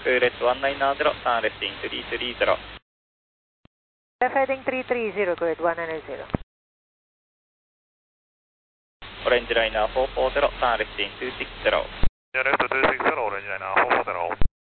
Left 190, turn left in 330. Left heading 330, go ahead 190. Orange liner 440, turn left in 260. Yeah, left 260, orange liner 440.